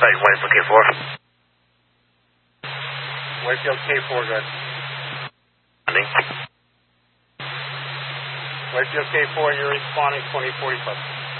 Sorry, Whitefield K4. Whitefield K4, good. Landing. Whitefield K4, you're responding 2045.